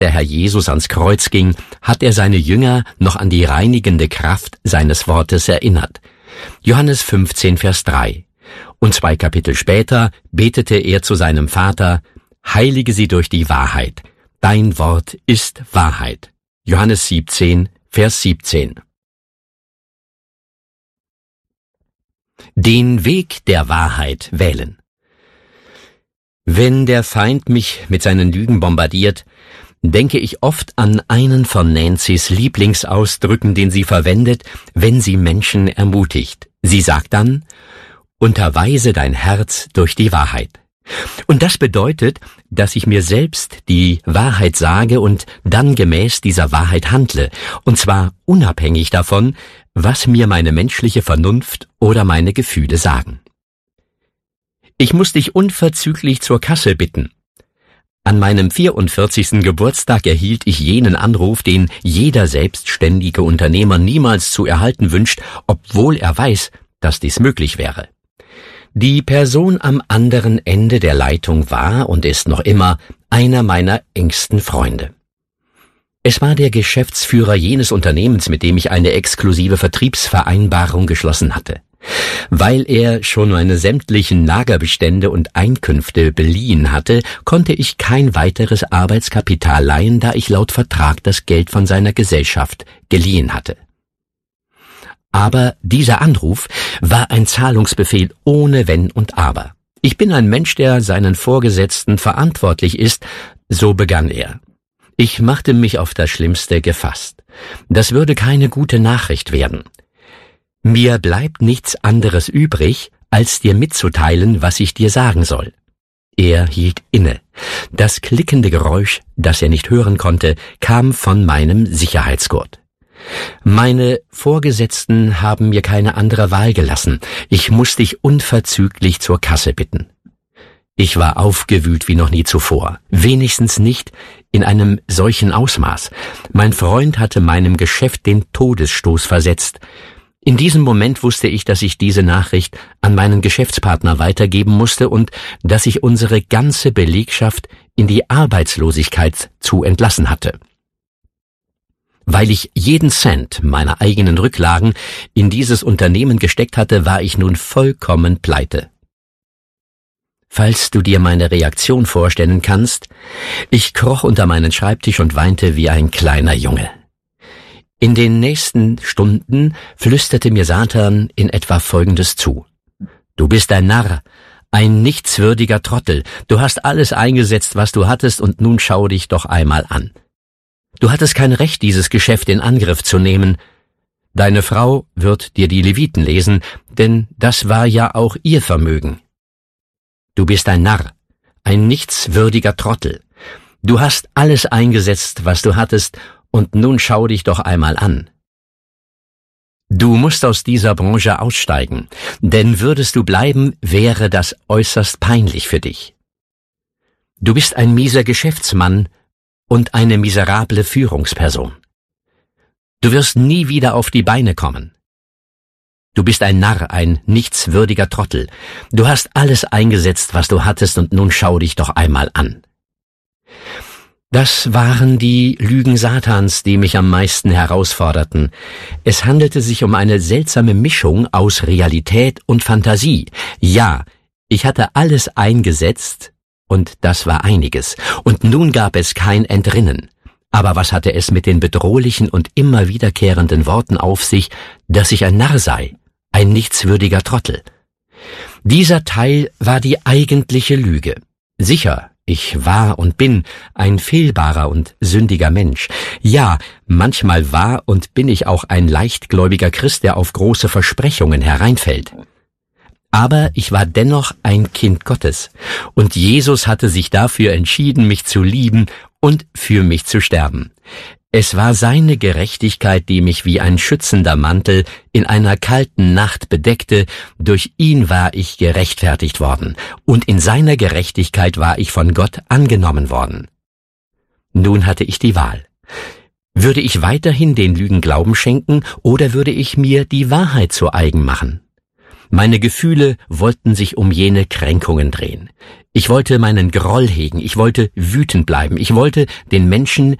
der Herr Jesus ans Kreuz ging, hat er seine Jünger noch an die reinigende Kraft seines Wortes erinnert. Johannes 15, Vers 3. Und 2 Kapitel später betete er zu seinem Vater: Heilige sie durch die Wahrheit. Dein Wort ist Wahrheit. Johannes 17, Vers 17. Den Weg der Wahrheit wählen. Wenn der Feind mich mit seinen Lügen bombardiert, denke ich oft an einen von Nancy's Lieblingsausdrücken, den sie verwendet, wenn sie Menschen ermutigt. Sie sagt dann: Unterweise dein Herz durch die Wahrheit. Und das bedeutet, dass ich mir selbst die Wahrheit sage und dann gemäß dieser Wahrheit handle, und zwar unabhängig davon, was mir meine menschliche Vernunft oder meine Gefühle sagen. Ich muss dich unverzüglich zur Kasse bitten. An meinem 44. Geburtstag erhielt ich jenen Anruf, den jeder selbstständige Unternehmer niemals zu erhalten wünscht, obwohl er weiß, dass dies möglich wäre. Die Person am anderen Ende der Leitung war und ist noch immer einer meiner engsten Freunde. Es war der Geschäftsführer jenes Unternehmens, mit dem ich eine exklusive Vertriebsvereinbarung geschlossen hatte. Weil er schon meine sämtlichen Lagerbestände und Einkünfte beliehen hatte, konnte ich kein weiteres Arbeitskapital leihen, da ich laut Vertrag das Geld von seiner Gesellschaft geliehen hatte. Aber dieser Anruf war ein Zahlungsbefehl ohne Wenn und Aber. Ich bin ein Mensch, der seinen Vorgesetzten verantwortlich ist, so begann er. Ich machte mich auf das Schlimmste gefasst. Das würde keine gute Nachricht werden. Mir bleibt nichts anderes übrig, als dir mitzuteilen, was ich dir sagen soll. Er hielt inne. Das klickende Geräusch, das er nicht hören konnte, kam von meinem Sicherheitsgurt. Meine Vorgesetzten haben mir keine andere Wahl gelassen. Ich muss dich unverzüglich zur Kasse bitten. Ich war aufgewühlt wie noch nie zuvor, wenigstens nicht in einem solchen Ausmaß. Mein Freund hatte meinem Geschäft den Todesstoß versetzt. In diesem Moment wusste ich, dass ich diese Nachricht an meinen Geschäftspartner weitergeben musste und dass ich unsere ganze Belegschaft in die Arbeitslosigkeit zu entlassen hatte. Weil ich jeden Cent meiner eigenen Rücklagen in dieses Unternehmen gesteckt hatte, war ich nun vollkommen pleite. Falls du dir meine Reaktion vorstellen kannst, ich kroch unter meinen Schreibtisch und weinte wie ein kleiner Junge. In den nächsten Stunden flüsterte mir Satan in etwa Folgendes zu: Du bist ein Narr, ein nichtswürdiger Trottel, du hast alles eingesetzt, was du hattest, und nun schau dich doch einmal an. Du hattest kein Recht, dieses Geschäft in Angriff zu nehmen. Deine Frau wird dir die Leviten lesen, denn das war ja auch ihr Vermögen. Du bist ein Narr, ein nichtswürdiger Trottel. Du hast alles eingesetzt, was du hattest, und nun schau dich doch einmal an. Du musst aus dieser Branche aussteigen, denn würdest du bleiben, wäre das äußerst peinlich für dich. Du bist ein mieser Geschäftsmann und eine miserable Führungsperson. Du wirst nie wieder auf die Beine kommen. Du bist ein Narr, ein nichtswürdiger Trottel. Du hast alles eingesetzt, was du hattest, und nun schau dich doch einmal an. Das waren die Lügen Satans, die mich am meisten herausforderten. Es handelte sich um eine seltsame Mischung aus Realität und Fantasie. Ja, ich hatte alles eingesetzt, und das war einiges, und nun gab es kein Entrinnen. Aber was hatte es mit den bedrohlichen und immer wiederkehrenden Worten auf sich, dass ich ein Narr sei, ein nichtswürdiger Trottel? Dieser Teil war die eigentliche Lüge. Sicher, ich war und bin ein fehlbarer und sündiger Mensch. Ja, manchmal war und bin ich auch ein leichtgläubiger Christ, der auf große Versprechungen hereinfällt. Aber ich war dennoch ein Kind Gottes, und Jesus hatte sich dafür entschieden, mich zu lieben und für mich zu sterben. Es war seine Gerechtigkeit, die mich wie ein schützender Mantel in einer kalten Nacht bedeckte. Durch ihn war ich gerechtfertigt worden, und in seiner Gerechtigkeit war ich von Gott angenommen worden. Nun hatte ich die Wahl. Würde ich weiterhin den Lügen Glauben schenken, oder würde ich mir die Wahrheit zu eigen machen? Meine Gefühle wollten sich um jene Kränkungen drehen. Ich wollte meinen Groll hegen, ich wollte wütend bleiben, ich wollte den Menschen